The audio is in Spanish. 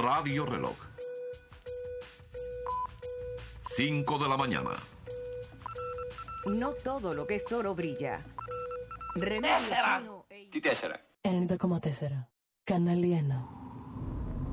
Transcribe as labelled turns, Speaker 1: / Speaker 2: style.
Speaker 1: Radio Reloj. 5 de la mañana.
Speaker 2: No todo lo que es oro brilla. Remedio chino
Speaker 3: Ti tessera.
Speaker 4: 90,4 Κανάλι 1.